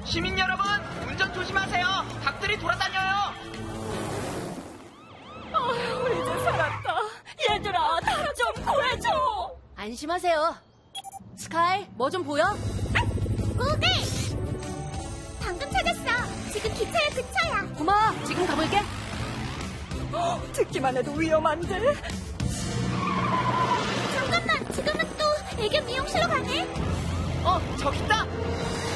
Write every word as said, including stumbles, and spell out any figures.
시민 여러분, 운전 조심하세요. 닭들이 돌아다녀요. 아휴, 이제 살았다. 얘들아, 나라 좀 구해줘. 안심하세요. 스카이, 뭐 좀 보여? 고글! 방금 찾았어. 지금 기차역 근처야. 고마워. 지금 가볼게. 듣기만 해도 위험한데. 잠깐만, 지금은 또 애견 미용실로 가네. 어, 저기 있다.